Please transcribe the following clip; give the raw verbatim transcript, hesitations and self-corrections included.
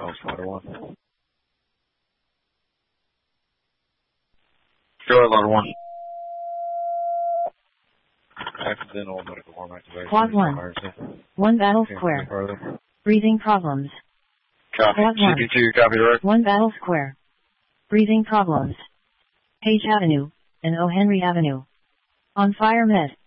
Oh, Spider one. Go ahead, Ladder one. Accidental medical harm activation. Quad one. One Battle Square. Breathing problems. Copy. Quad one. C P two, copy direct. One Battle Square. Breathing problems. Page Avenue and O. Henry Avenue. On fire med.